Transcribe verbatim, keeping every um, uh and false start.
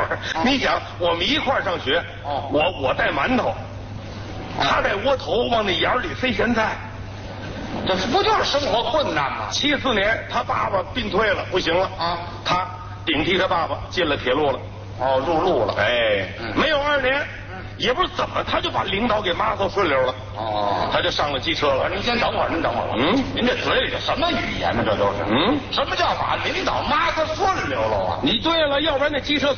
儿。你想，我们一块儿上学， 哦我我带馒头，他带窝头，往那眼里塞咸菜。 这不就是生活困难吗？ 七四年，他爸爸病退了，不行了啊， 他顶替他爸爸进了铁路了。 哦，入路了。 哎， 嗯没有二年，也不知怎么，他就把领导给抹头顺溜了。 哦， 他就上了机车了。 您先等会儿，您等会儿。 嗯， 您这嘴里这什么语言呢？这都是。 嗯， 什么叫把领导抹得顺溜了啊？ 你对了，要不然那机车